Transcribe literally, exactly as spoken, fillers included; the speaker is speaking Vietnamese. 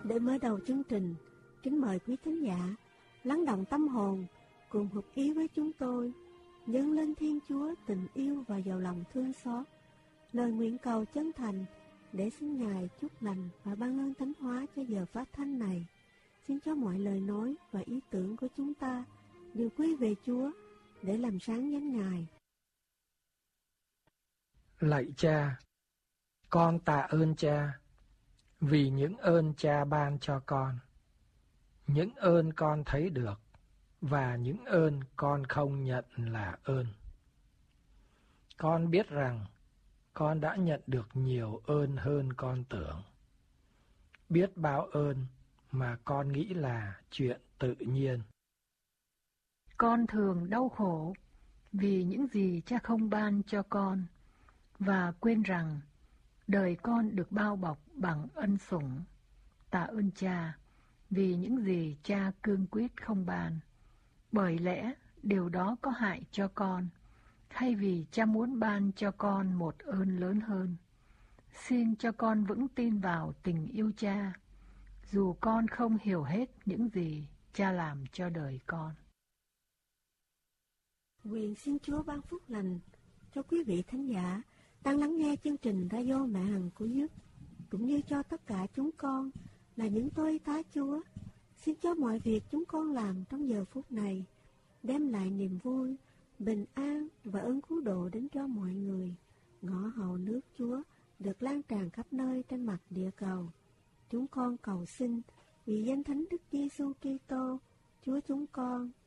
Để mở đầu chương trình, kính mời quý thính giả lắng động tâm hồn cùng hợp ý với chúng tôi dâng lên Thiên Chúa tình yêu và giàu lòng thương xót, lời nguyện cầu chân thành để xin Ngài chúc lành và ban ơn thánh hóa cho giờ phát thanh này. Xin cho mọi lời nói và ý tưởng của chúng ta đều quy về Chúa để làm sáng danh Ngài. Lạy Cha, con tạ ơn Cha vì những ơn Cha ban cho con, những ơn con thấy được và những ơn con không nhận là ơn. Con biết rằng con đã nhận được nhiều ơn hơn con tưởng. Biết bao ơn mà con nghĩ là chuyện tự nhiên. Con thường đau khổ vì những gì Cha không ban cho con, và quên rằng đời con được bao bọc bằng ân sủng. Tạ ơn Cha vì những gì Cha cương quyết không ban, bởi lẽ điều đó có hại cho con, hay vì Cha muốn ban cho con một ơn lớn hơn. Xin cho con vững tin vào tình yêu Cha, dù con không hiểu hết những gì Cha làm cho đời con. Nguyện xin Chúa ban phúc lành cho quý vị thánh giả đang lắng nghe chương trình Radio Mẹ Hằng của Đức, cũng như cho tất cả chúng con là những tôi tá Chúa. Xin cho mọi việc chúng con làm trong giờ phút này đem lại niềm vui, bình an và ơn cứu độ đến cho mọi người. Ngõ hầu nước Chúa được lan tràn khắp nơi trên mặt địa cầu. Chúng con cầu xin vì danh Thánh Đức Giêsu Kitô, Chúa chúng con.